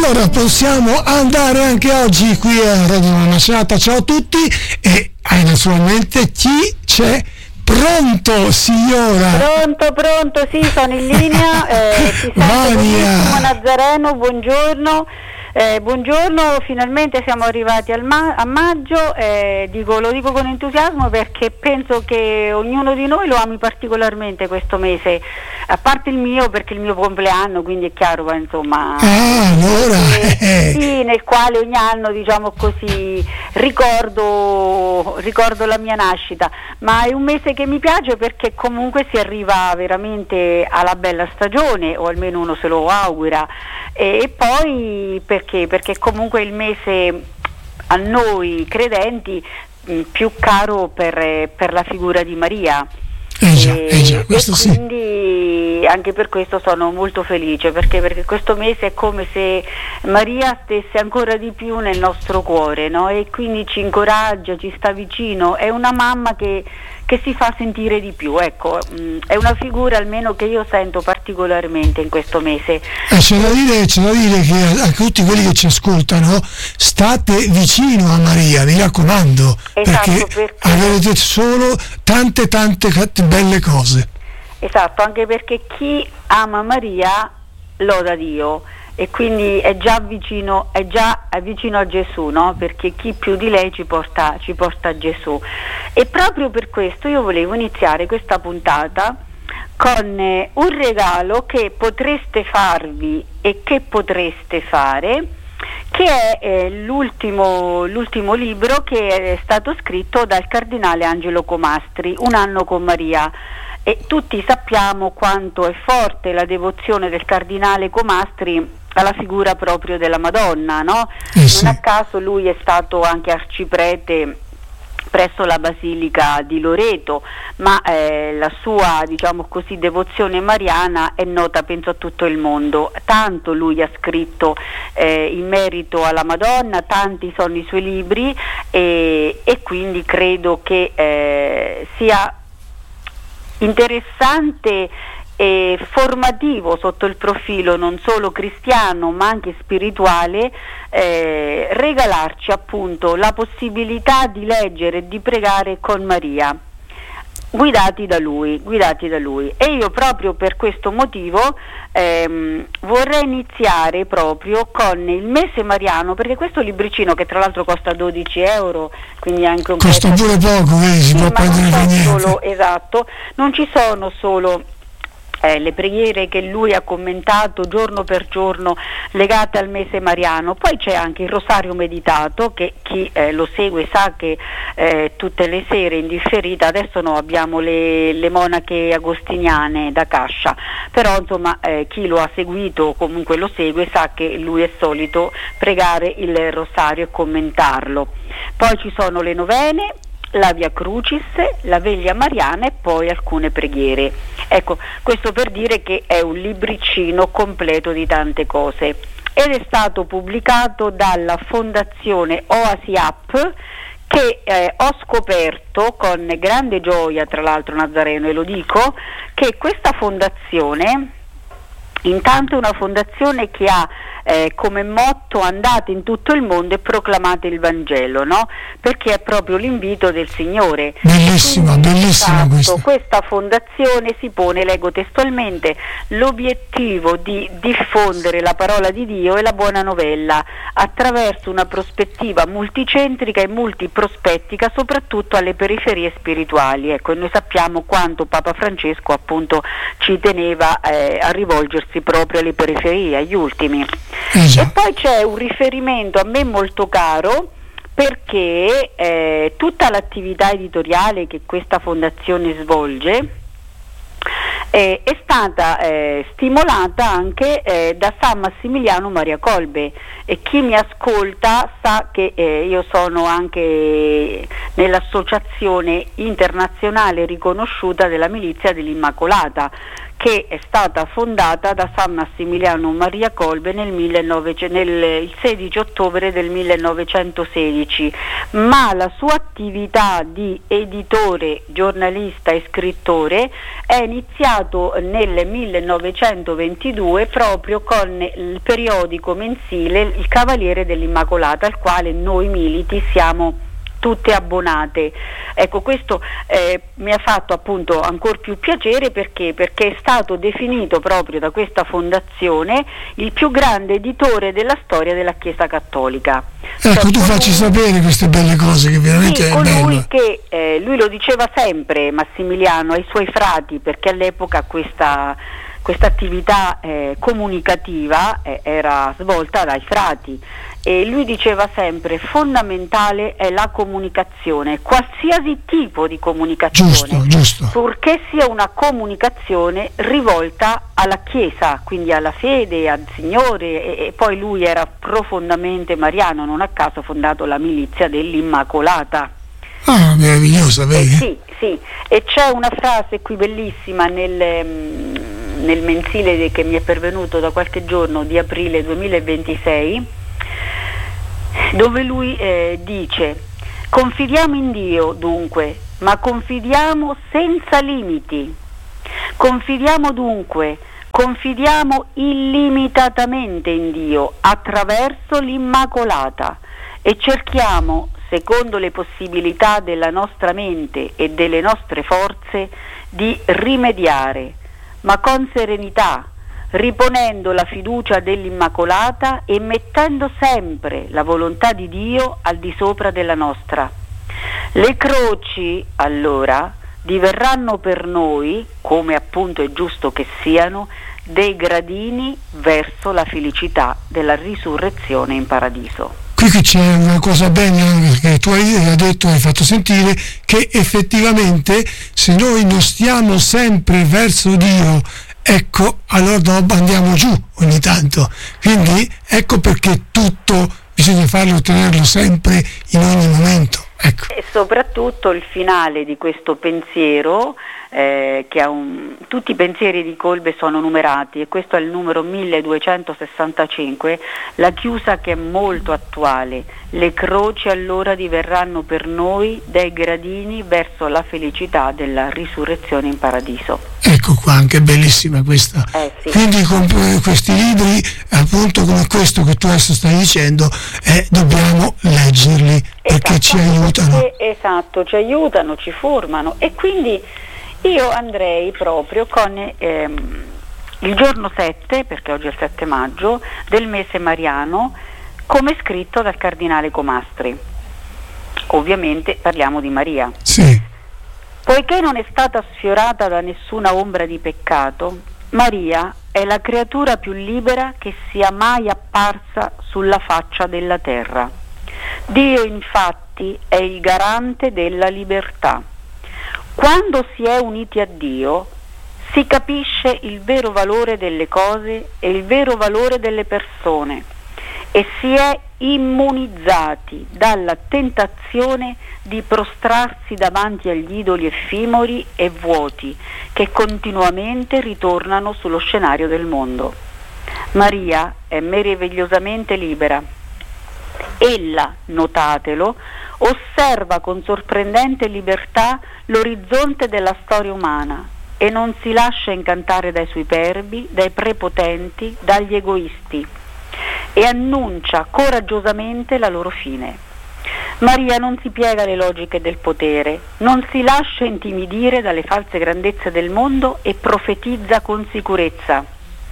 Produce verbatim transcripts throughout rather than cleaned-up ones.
allora possiamo andare anche oggi qui a Radio Annasciata. Ciao a tutti e eh, naturalmente chi c'è? Pronto signora? Pronto, pronto, sì, sono in linea, eh, ti sento benissimo Nazareno, buongiorno. Eh, buongiorno, finalmente siamo arrivati al ma- a maggio, eh, dico, lo dico con entusiasmo perché penso che ognuno di noi lo ami particolarmente questo mese, a parte il mio perché è il mio compleanno, quindi è chiaro, ma insomma, ah, allora, eh, sì, nel quale ogni anno, diciamo così, ricordo, ricordo la mia nascita, ma è un mese che mi piace perché comunque si arriva veramente alla bella stagione, o almeno uno se lo augura, e, e poi perché? Perché comunque è il mese a noi credenti mh, più caro per, per la figura di Maria. Eh già, eh già, questo e quindi sì. Anche per questo sono molto felice perché, perché questo mese è come se Maria stesse ancora di più nel nostro cuore, no? E quindi ci incoraggia, ci sta vicino, è una mamma che, che si fa sentire di più, ecco, mh, è una figura almeno che io sento particolarmente in questo mese. Eh, c'è da dire, c'è da dire che a tutti quelli che ci ascoltano, state vicino a Maria, mi raccomando, esatto, perché, perché avrete solo tante tante belle cose. Esatto, anche perché chi ama Maria loda Dio e quindi è già vicino, è già è vicino a Gesù, no? Perché chi più di lei ci porta, ci porta a Gesù. E proprio per questo io volevo iniziare questa puntata con eh, un regalo che potreste farvi e che potreste fare, che è eh, l'ultimo, l'ultimo libro che è stato scritto dal cardinale Angelo Comastri, Un anno con Maria. E tutti sappiamo quanto è forte la devozione del cardinale Comastri alla figura proprio della Madonna, no? Eh sì. Non a caso lui è stato anche arciprete presso la Basilica di Loreto, ma eh, la sua, diciamo così, devozione mariana è nota penso a tutto il mondo. Tanto lui ha scritto eh, in merito alla Madonna, tanti sono i suoi libri e, e quindi credo che eh, sia interessante e formativo sotto il profilo non solo cristiano ma anche spirituale, eh, regalarci appunto la possibilità di leggere e di pregare con Maria, guidati da lui, guidati da lui. E io proprio per questo motivo ehm, vorrei iniziare proprio con il mese mariano, perché questo libricino, che tra l'altro costa dodici euro, quindi anche un costa pure poco, eh, si sì, può prendere per niente. Solo, esatto, non ci sono solo Eh, le preghiere che lui ha commentato giorno per giorno legate al mese mariano, poi c'è anche il rosario meditato che chi eh, lo segue sa che eh, tutte le sere in differita, adesso no, abbiamo le, le monache agostiniane da Cascia, però insomma eh, chi lo ha seguito, comunque lo segue, sa che lui è solito pregare il rosario e commentarlo. Poi ci sono le novene, la Via Crucis, la Veglia Mariana e poi alcune preghiere. Ecco, questo per dire che è un libricino completo di tante cose ed è stato pubblicato dalla Fondazione Oasi App, che eh, ho scoperto con grande gioia, tra l'altro Nazareno, e lo dico, che questa fondazione intanto è una fondazione che ha eh, come motto andate in tutto il mondo e proclamate il Vangelo, no? Perché è proprio l'invito del Signore. Bellissima, Quindi, bellissima esatto, questa. questa fondazione si pone, leggo testualmente, l'obiettivo di diffondere la parola di Dio e la buona novella attraverso una prospettiva multicentrica e multiprospettica, soprattutto alle periferie spirituali. Ecco, e noi sappiamo quanto Papa Francesco appunto ci teneva eh, a rivolgersi proprio alle periferie, agli ultimi. Eh e poi c'è un riferimento a me molto caro, perché eh, tutta l'attività editoriale che questa fondazione svolge eh, è stata eh, stimolata anche eh, da San Massimiliano Maria Kolbe, e chi mi ascolta sa che eh, io sono anche nell'associazione internazionale riconosciuta della Milizia dell'Immacolata, che è stata fondata da San Massimiliano Maria Kolbe nel, millenovecento, nel il sedici ottobre del millenovecentosedici, ma la sua attività di editore, giornalista e scrittore è iniziato nel millenovecentoventidue proprio con il periodico mensile Il Cavaliere dell'Immacolata, al quale noi militi siamo tutte abbonate. Ecco, questo eh, mi ha fatto appunto ancor più piacere perché perché è stato definito proprio da questa fondazione il più grande editore della storia della Chiesa Cattolica. Ecco, cioè, tu facci sapere queste belle cose, che veramente sì, è bello. Lui che eh, lui lo diceva sempre, Massimiliano, ai suoi frati, perché all'epoca questa questa attività eh, comunicativa eh, era svolta dai frati, e lui diceva sempre: fondamentale è la comunicazione, qualsiasi tipo di comunicazione, giusto, giusto. purché sia una comunicazione rivolta alla Chiesa, quindi alla fede, al Signore, e, e poi lui era profondamente mariano, non a caso ha fondato la milizia dell'Immacolata. Ah, meravigliosa, vedi? Eh, sì, sì, e c'è una frase qui bellissima nel, nel mensile che mi è pervenuto da qualche giorno di aprile duemilaventisei, dove lui eh, dice: confidiamo in Dio dunque, ma confidiamo senza limiti. Confidiamo dunque, confidiamo illimitatamente in Dio attraverso l'Immacolata e cerchiamo, secondo le possibilità della nostra mente e delle nostre forze, di rimediare, ma con serenità, riponendo la fiducia dell'Immacolata e mettendo sempre la volontà di Dio al di sopra della nostra. Le croci, allora, diverranno per noi, come appunto è giusto che siano, dei gradini verso la felicità della risurrezione in paradiso. Qui c'è una cosa bella, perché tu hai detto, hai fatto sentire che effettivamente se noi non stiamo sempre verso Dio, ecco, allora andiamo giù ogni tanto. Quindi ecco perché tutto bisogna farlo, tenerlo sempre in ogni momento. Ecco. E soprattutto il finale di questo pensiero, eh, che ha un, tutti i pensieri di Kolbe sono numerati, e questo è il numero milleduecentosessantacinque, la chiusa che è molto attuale: le croci allora diverranno per noi dei gradini verso la felicità della risurrezione in paradiso. Ecco qua, anche bellissima questa. Eh, sì. Quindi con questi libri, appunto come questo che tu adesso stai dicendo, eh, dobbiamo leggerli perché esatto, ci aiutano. Perché, esatto, ci aiutano, ci formano, e quindi io andrei proprio con ehm, il giorno sette, perché oggi è il sette maggio, del mese mariano, come scritto dal cardinale Comastri. Ovviamente parliamo di Maria. Sì. Poiché non è stata sfiorata da nessuna ombra di peccato, Maria è la creatura più libera che sia mai apparsa sulla faccia della terra. Dio infatti è il garante della libertà. Quando si è uniti a Dio si capisce il vero valore delle cose e il vero valore delle persone, e si è immunizzati dalla tentazione di prostrarsi davanti agli idoli effimeri e vuoti che continuamente ritornano sullo scenario del mondo. Maria è meravigliosamente libera. Ella, notatelo, osserva con sorprendente libertà l'orizzonte della storia umana e non si lascia incantare dai superbi, dai prepotenti, dagli egoisti, e annuncia coraggiosamente la loro fine. Maria non si piega alle logiche del potere, non si lascia intimidire dalle false grandezze del mondo e profetizza con sicurezza: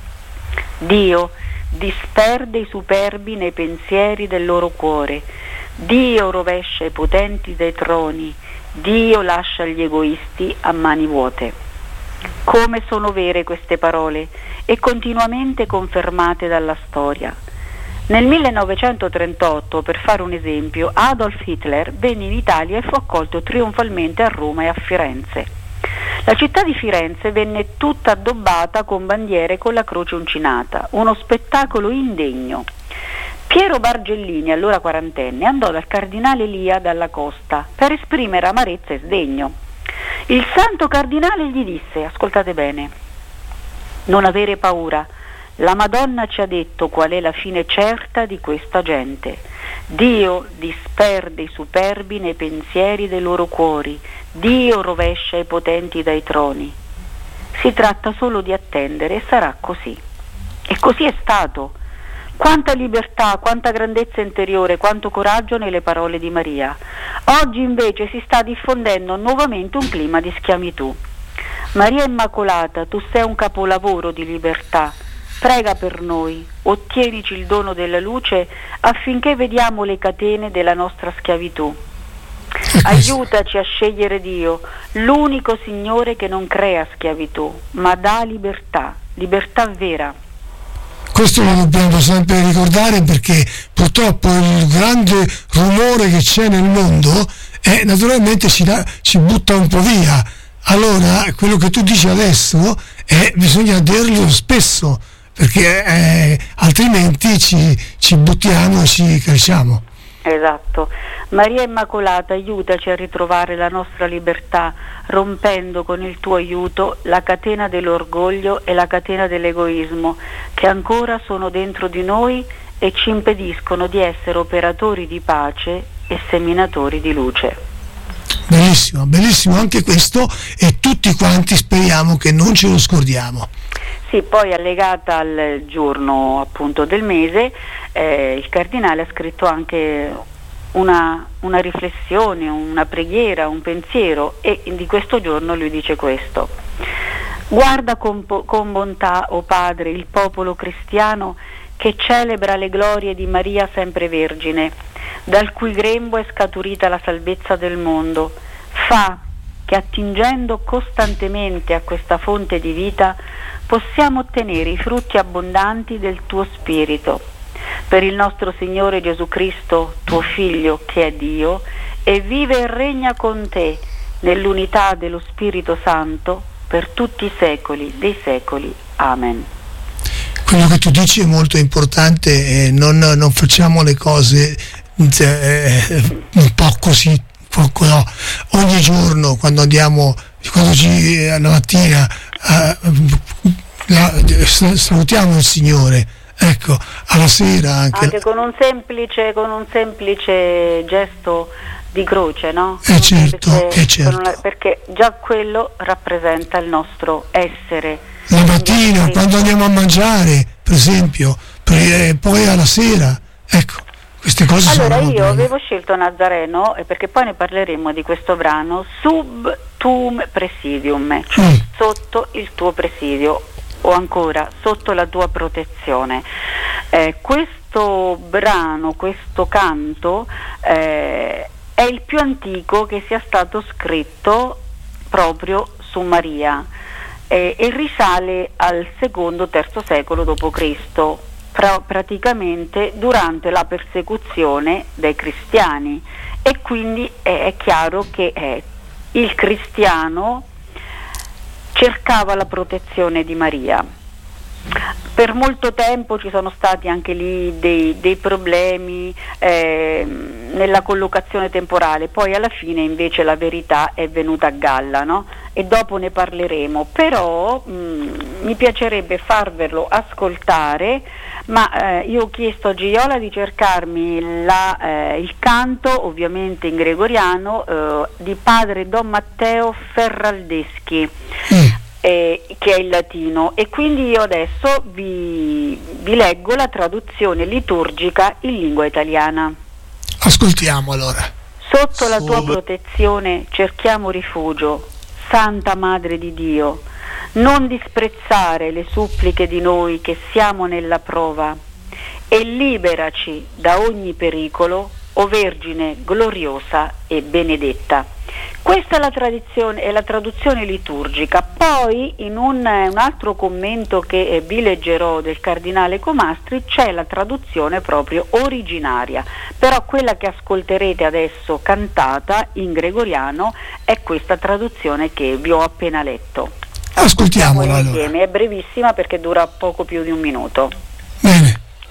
Dio disperde i superbi nei pensieri del loro cuore, Dio rovescia i potenti dai troni, Dio lascia gli egoisti a mani vuote. Come sono vere queste parole e continuamente confermate dalla storia. Nel millenovecentotrentotto, per fare un esempio, Adolf Hitler venne in Italia e fu accolto trionfalmente a Roma e a Firenze. La città di Firenze venne tutta addobbata con bandiere con la croce uncinata, uno spettacolo indegno. Piero Bargellini, allora quarantenne, andò dal cardinale Lia Dalla Costa per esprimere amarezza e sdegno. Il santo cardinale gli disse: ascoltate bene, Non avere paura. La Madonna ci ha detto qual è la fine certa di questa gente. Dio disperde i superbi nei pensieri dei loro cuori. Dio rovescia i potenti dai troni. Si tratta solo di attendere e sarà così. E così è stato. Quanta libertà, quanta grandezza interiore, quanto coraggio nelle parole di Maria. Oggi invece si sta diffondendo nuovamente un clima di schiavitù. Maria Immacolata, tu sei un capolavoro di libertà. Prega per noi, ottienici il dono della luce affinché vediamo le catene della nostra schiavitù. Aiutaci a scegliere Dio, l'unico Signore che non crea schiavitù, ma dà libertà, libertà vera. Questo lo dobbiamo sempre ricordare, perché purtroppo il grande rumore che c'è nel mondo è, naturalmente ci, da, ci butta un po' via. Allora quello che tu dici adesso è, bisogna dirlo spesso, perché eh, altrimenti ci, ci buttiamo e ci cresciamo. Esatto. Maria Immacolata, aiutaci a ritrovare la nostra libertà, rompendo con il tuo aiuto la catena dell'orgoglio e la catena dell'egoismo che ancora sono dentro di noi e ci impediscono di essere operatori di pace e seminatori di luce. Bellissimo, bellissimo anche questo, e tutti quanti speriamo che non ce lo scordiamo. Sì, poi allegata al giorno appunto del mese, eh, il Cardinale ha scritto anche una, una riflessione, una preghiera, un pensiero, e di questo giorno lui dice questo: guarda con, con bontà, o Padre, il popolo cristiano che celebra le glorie di Maria sempre Vergine, dal cui grembo è scaturita la salvezza del mondo. Fa che, attingendo costantemente a questa fonte di vita, possiamo ottenere i frutti abbondanti del tuo Spirito. Per il nostro Signore Gesù Cristo, tuo Figlio, che è Dio, e vive e regna con te nell'unità dello Spirito Santo per tutti i secoli dei secoli. Amen. Quello che tu dici è molto importante, eh, non, non facciamo le cose eh, un po' così, poco, no. Ogni giorno quando andiamo, quando ci, la mattina eh, la, salutiamo il Signore, ecco, alla sera anche, anche con un semplice, con un semplice gesto di croce, no? Eh certo, perché, eh certo. una, perché già quello rappresenta il nostro essere. La mattina, quindi, quando andiamo a mangiare, per esempio, per, poi alla sera, ecco, queste cose allora, sono... Allora io avevo scelto Nazareno, eh, perché poi ne parleremo di questo brano, sub tuum presidium, cioè mm. sotto il tuo presidio, o ancora sotto la tua protezione. Eh, questo brano, questo canto, eh, è il più antico che sia stato scritto proprio su Maria, eh, e risale al secondo terzo secolo dopo Cristo, pra- praticamente durante la persecuzione dei cristiani, e quindi è, è chiaro che eh, il cristiano cercava la protezione di Maria. Per molto tempo ci sono stati anche lì dei, dei problemi eh, nella collocazione temporale, poi alla fine invece la verità è venuta a galla, no? E dopo ne parleremo, però mh, mi piacerebbe farvelo ascoltare, ma eh, io ho chiesto a Gioia di cercarmi la, eh, il canto, ovviamente in gregoriano, eh, di padre Don Matteo Ferraldeschi. Mm. Eh, che è il latino, e quindi io adesso vi, vi leggo la traduzione liturgica in lingua italiana. Ascoltiamo allora. Sotto la tua protezione cerchiamo rifugio, Santa Madre di Dio. Non disprezzare le suppliche di noi che siamo nella prova, e liberaci da ogni pericolo, o Vergine gloriosa e benedetta. Questa è la tradizione, è la traduzione liturgica. Poi in un, un altro commento che eh, vi leggerò del Cardinale Comastri c'è la traduzione proprio originaria, però quella che ascolterete adesso cantata in gregoriano è questa traduzione che vi ho appena letto. Ascoltiamola allora. Insieme, è brevissima perché dura poco più di un minuto.